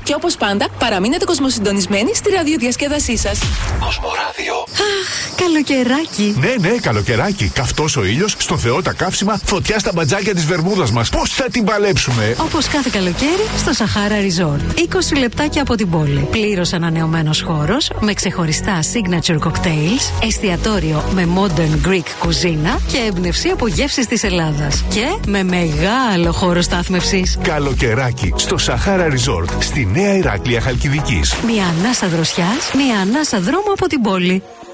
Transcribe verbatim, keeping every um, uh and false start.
Και όπως πάντα, παραμείνετε κοσμοσυντονισμένοι στη ραδιοδιασκέδασή σας. Κοσμοράδιο. Αχ, καλοκαιράκι. Ναι, ναι, καλοκαιράκι. Καυτός ο ήλιος, στο Θεό τα καύσιμα, φωτιά στα μπατζάκια της βερμούδας μας. Πώς θα την παλέψουμε? Όπως κάθε καλοκαίρι στο Σαχάρα Resort. είκοσι λεπτάκια από την πόλη. Πλήρως ανανεωμένος χώρος με ξεχωριστά signature cocktails, εστιατόριο με modern Greek κουζίνα και έμπνευση από γεύσεις της Ελλάδας. Και με μεγάλο χώρο στάθμευσης. Καλοκαιράκι στο Σαχάρα Resort, στη Νέα Ηράκλεια Χαλκιδικής. Μια ανάσα δροσιάς, μια ανάσα δρόμου από την πόλη.